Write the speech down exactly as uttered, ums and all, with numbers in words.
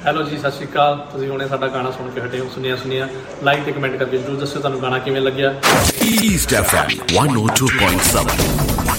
Hello ਜੀ, ਸਤਿ ਸ਼੍ਰੀ ਅਕਾਲ। ਤੁਸੀਂ ਹੁਣੇ ਸਾਡਾ ਗਾਣਾ ਸੁਣ ਕੇ ਹਟੇ ਹੋ, ਸੁਣਿਆ ਸੁਣਿਆ ਲਾਈਕ ਤੇ ਕਮੈਂਟ ਕਰਕੇ ਜ਼ਰੂਰ ਦੱਸਿਓ ਤੁਹਾਨੂੰ ਗਾਣਾ ਕਿਵੇਂ ਲੱਗਿਆ। East F M one oh two point seven